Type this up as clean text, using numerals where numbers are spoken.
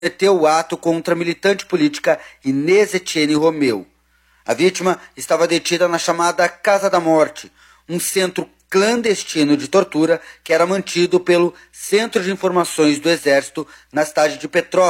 cometeu o ato contra a militante política Inês Etienne Romeu. A vítima estava detida na chamada Casa da Morte, um centro clandestino de tortura que era mantido pelo Centro de Informações do Exército na cidade de Petrópolis.